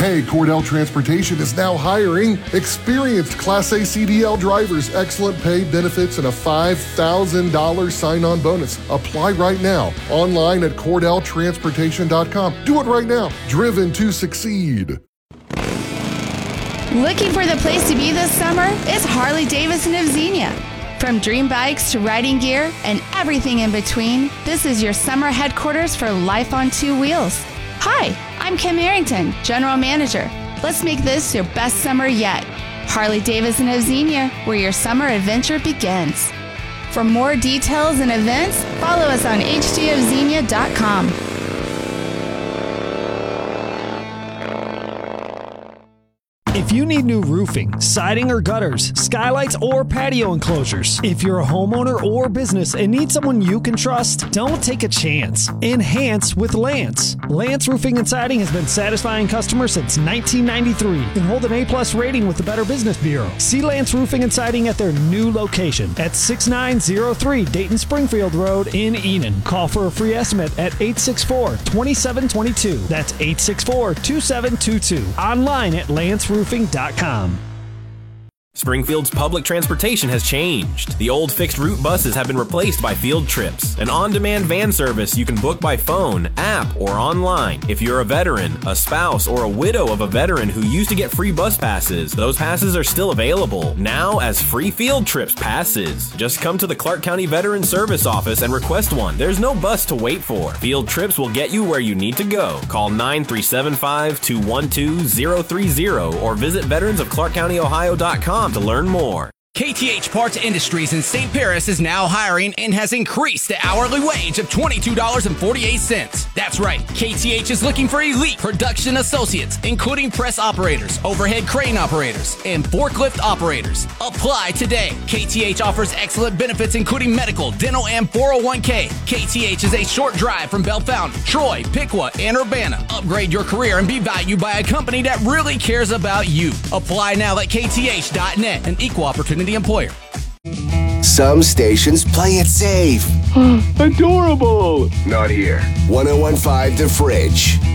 Hey, Cordell Transportation is now hiring experienced Class A CDL drivers, excellent pay, benefits, and a $5,000 sign-on bonus. Apply right now online at CordellTransportation.com. Do it right now. Driven to succeed. Looking for the place to be this summer? It's Harley-Davidson of Xenia. From dream bikes to riding gear and everything in between, this is your summer headquarters for life on two wheels. Hi, I'm Kim Arrington, General Manager. Let's make this your best summer yet. Harley-Davidson of Xenia, where your summer adventure begins. For more details and events, follow us on hdofxenia.com. If you need new roofing, siding or gutters, skylights or patio enclosures, if you're a homeowner or business and need someone you can trust, don't take a chance. Enhance with Lance. Lance Roofing and Siding has been satisfying customers since 1993 and hold an A+ rating with the Better Business Bureau. See Lance Roofing and Siding at their new location at 6903 Dayton Springfield Road in Enon. Call for a free estimate at 864-2722. That's 864-2722. Online at lanceroofing.com. Springfield's public transportation has changed. The old fixed route buses have been replaced by Field Trips, an on-demand van service you can book by phone, app, or online. If you're a veteran, a spouse, or a widow of a veteran who used to get free bus passes, those passes are still available, now as free Field Trips passes. Just come to the Clark County Veteran Service Office and request one. There's no bus to wait for. Field Trips will get you where you need to go. Call 937-521-2030 or visit veteransofclarkcountyohio.com to learn more. KTH Parts Industries in St. Paris is now hiring and has increased the hourly wage of $22.48. That's right, KTH is looking for elite production associates, including press operators, overhead crane operators, and forklift operators. Apply today. KTH offers excellent benefits, including medical, dental, and 401k. KTH is a short drive from Bellefonte, Troy, Piqua, and Urbana. Upgrade your career and be valued by a company that really cares about you. Apply now at kth.net, an equal opportunity employer. Some stations play it safe. Adorable. Not here. 1015 The Fridge.